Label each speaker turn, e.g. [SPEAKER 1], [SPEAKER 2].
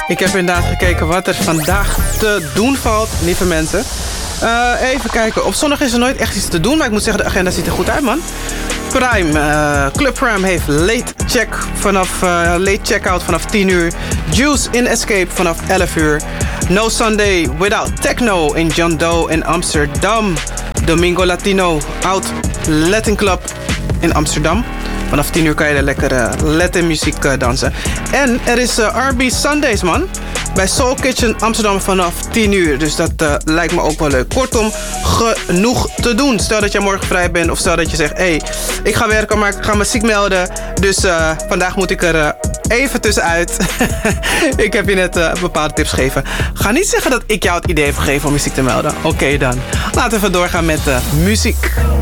[SPEAKER 1] Ik heb inderdaad gekeken wat er vandaag te doen valt, lieve mensen. Even kijken. Op zondag is er nooit echt iets te doen, maar ik moet zeggen, de agenda ziet er goed uit, man. Prime, Club Prime heeft late checkout vanaf 10 uur. Juice in Escape vanaf 11 uur. No Sunday Without Techno in John Doe in Amsterdam. Domingo Latino Out Latin Club in Amsterdam. Vanaf 10 uur kan je er lekker Latin muziek dansen. En er is R&B Sundays, man. Bij Soul Kitchen Amsterdam vanaf 10 uur. Dus dat lijkt me ook wel leuk. Kortom, genoeg te doen. Stel dat jij morgen vrij bent. Of stel dat je zegt, hey, ik ga werken, maar ik ga me ziek melden. Dus vandaag moet ik er even tussenuit. Ik heb je net bepaalde tips gegeven. Ga niet zeggen dat ik jou het idee heb gegeven om je ziek te melden. Oké dan. Laten we even doorgaan met muziek.